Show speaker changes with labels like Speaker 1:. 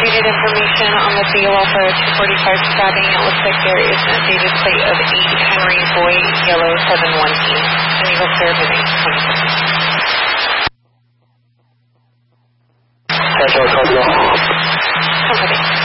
Speaker 1: updated information on the DOL for a 245 stabbing. It looks like there is an updated plate of 8 Henry Boy Yellow 718. And you will serve in 820.
Speaker 2: That's all.
Speaker 1: Company.